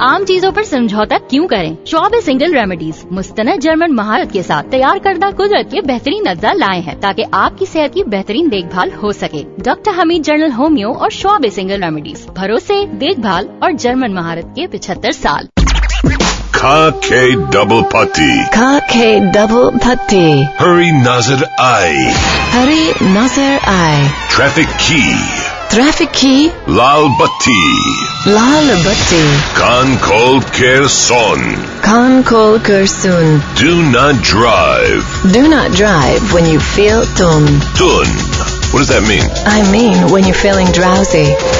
आम चीजों पर समझौता क्यों करें? श्वाब सिंगल रेमेडीज मुस्तनद जर्मन महारत के साथ तैयार करदा कुदरत के बेहतरीन अज्जा लाए हैं ताकि आपकी सेहत की बेहतरीन देखभाल हो सके। डॉक्टर हमीद जनरल होमियो और श्वाब सिंगल रेमेडीज, भरोसे, देखभाल और जर्मन महारत के 75 साल। खा के डबल पत्ती, खा के डबल पत्ती। हरी नजर आए, हरी नजर आए। ट्रैफिक की लाल बत्ती, लाल बत्ती। कान खोल कर सुन, कान खोल कर सुन। Do not drive, do not drive when you feel done. Done. What does that mean? I mean when you're feeling drowsy.